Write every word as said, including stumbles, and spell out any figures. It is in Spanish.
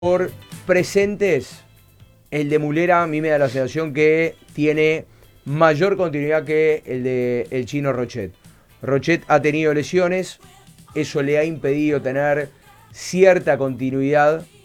Por presentes, el de Mulera a mí me da la sensación que tiene mayor continuidad que el de el chino Rochet. Rochet ha tenido lesiones, eso le ha impedido tener cierta continuidad